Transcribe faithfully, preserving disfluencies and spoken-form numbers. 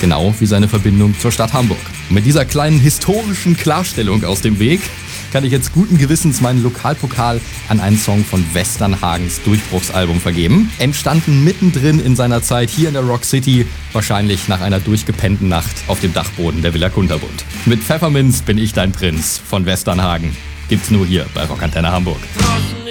Genau wie seine Verbindung zur Stadt Hamburg. Und mit dieser kleinen historischen Klarstellung aus dem Weg kann ich jetzt guten Gewissens meinen Lokalpokal an einen Song von Westernhagens Durchbruchsalbum vergeben. Entstanden mittendrin in seiner Zeit hier in der Rock City, wahrscheinlich nach einer durchgepennten Nacht auf dem Dachboden der Villa Kunterbund. Mit Pfefferminz bin ich dein Prinz von Westernhagen. Gibt's nur hier bei Rockantenne Hamburg. Draußen